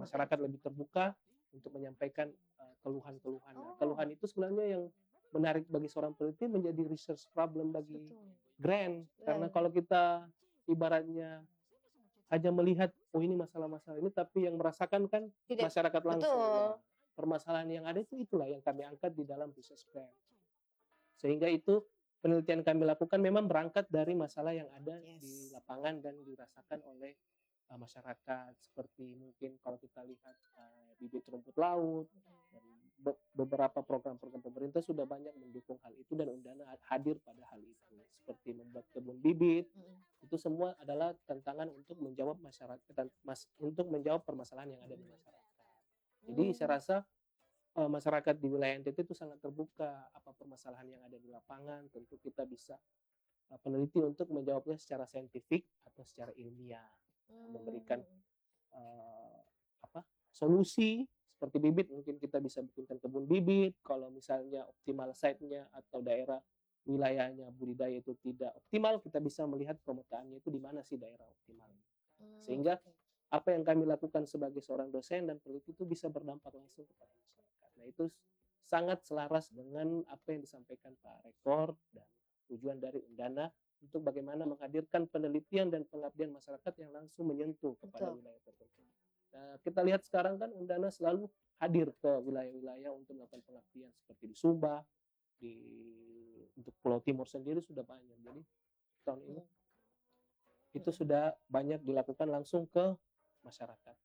masyarakat lebih terbuka untuk menyampaikan keluhan-keluhannya. Oh, Keluhan itu sebenarnya yang menarik bagi seorang peneliti menjadi research problem bagi betul. grant. Iya Karena iya. kalau kita ibaratnya hanya melihat, oh ini masalah-masalah ini, tapi yang merasakan kan Tidak masyarakat langsung. Nah, betul. permasalahan yang ada itu itulah yang kami angkat di dalam research grant. Sehingga itu penelitian kami lakukan memang berangkat dari masalah yang ada di Yes. lapangan dan dirasakan oleh masyarakat. Seperti mungkin kalau kita lihat bibit rumput laut, dan beberapa program-program pemerintah sudah banyak mendukung hal itu dan Undana hadir pada hal itu. Seperti membuat kebun bibit, Mhm, itu semua adalah tantangan untuk menjawab masyarakat dan untuk menjawab permasalahan yang ada di masyarakat. Jadi saya mmm, rasa masyarakat di wilayah NTT itu sangat terbuka, apa permasalahan yang ada di lapangan, tentu kita bisa peneliti untuk menjawabnya secara saintifik atau secara ilmiah, memberikan mhm. eee, apa, solusi seperti bibit mungkin kita bisa bikinkan kebun bibit, kalau misalnya optimal site-nya atau daerah wilayahnya budidaya itu tidak optimal, kita bisa melihat pemetaannya itu di mana sih daerah optimal. Sehingga Oke. apa yang kami lakukan sebagai seorang dosen dan peneliti itu bisa berdampak langsung kepada masyarakat. Nah, itu sangat selaras dengan apa yang disampaikan Pak Rektor dan tujuan dari Undana untuk bagaimana menghadirkan penelitian dan pengabdian masyarakat yang langsung menyentuh kepada Betul. wilayah tertentu. Nah, kita lihat sekarang kan Undana selalu hadir ke wilayah-wilayah untuk melakukan pengabdian seperti di Sumba, di untuk Pulau Timur sendiri sudah banyak. Jadi tahun ini Mhm, itu mhm. sudah banyak dilakukan langsung ke masyarakat.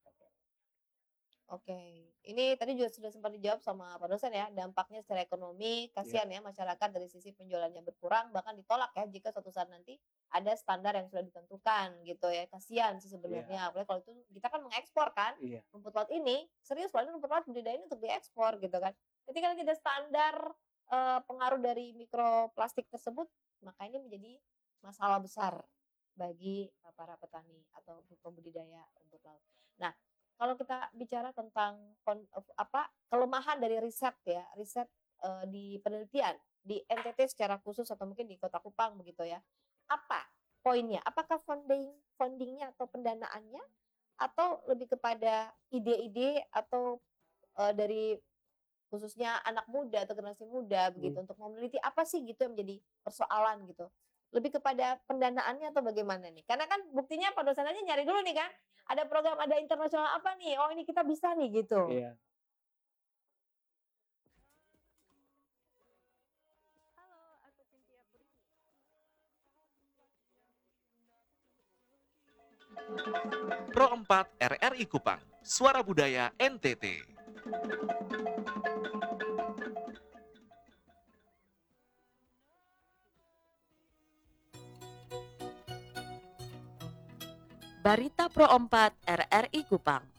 Oke, ini tadi juga sudah sempat dijawab sama Pak dosen ya, dampaknya secara ekonomi, Iya, kasihan ya masyarakat dari sisi penjualannya berkurang, bahkan ditolak ya jika suatu saat nanti ada standar yang sudah ditentukan gitu ya, kasihan sih iya, sebenarnya, apalagi kalau itu kita kan mengekspor kan, iya, rumput laut ini, serius loh ini rumput laut budidaya ini untuk diekspor gitu kan. Ketika tidak standar, pengaruh dari mikroplastik tersebut, maka ini menjadi masalah besar bagi, para petani atau pembudidaya rumput laut. Nah, kalau kita bicara tentang kelemahan dari riset ya, riset, di penelitian di NTT secara khusus atau mungkin di Kota Kupang begitu ya. Apa poinnya? Apakah funding-nya atau pendanaannya atau lebih kepada ide-ide atau, dari khususnya anak muda atau generasi muda mmm, begitu untuk meneliti apa sih gitu yang menjadi persoalan gitu? Lebih kepada pendanaannya atau bagaimana nih? Karena kan buktinya Pak dosen aja nyari dulu nih kan, ada program ada internasional apa nih, oh ini kita bisa nih gitu. iya. Pro 4 RRI Kupang, Suara Budaya NTT. Barita Pro 4 RRI Kupang.